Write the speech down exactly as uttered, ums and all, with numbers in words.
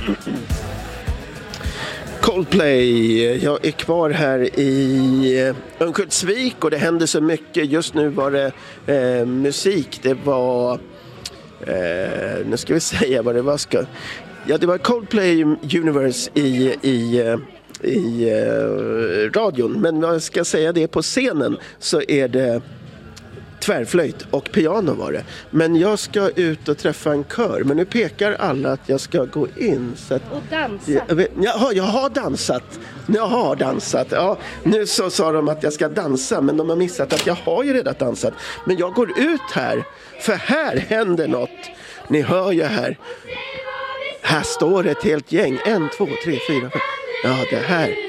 Coldplay, jag är kvar här i Örnsköldsvik och det händer så mycket. Just nu var det eh, musik, det var, eh, nu ska vi säga vad det var. Ska, ja, det var Coldplay Universe i, i, i eh, radion, men vad jag ska säga det på scenen så är det tvärflöjt och piano var det. Men jag ska ut och träffa en kör. Men nu pekar alla att jag ska gå in. Så att, och dansa. Jag, jaha, jag har dansat. Jag har dansat. Ja, nu så sa de att jag ska dansa. Men de har missat att jag har ju redan dansat. Men jag går ut här. För här händer något. Ni hör ju här. Här står ett helt gäng. En, två, tre, fyra, fem. Ja, det här.